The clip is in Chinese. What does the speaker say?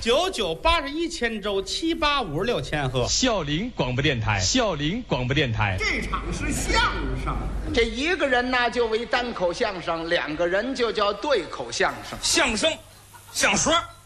9981千周7856千赫。 孝陵广播电台，孝陵广播电台。 这场是相声， 这一个人呢就为单口相声，两个人就叫对口相声。 相声，相说，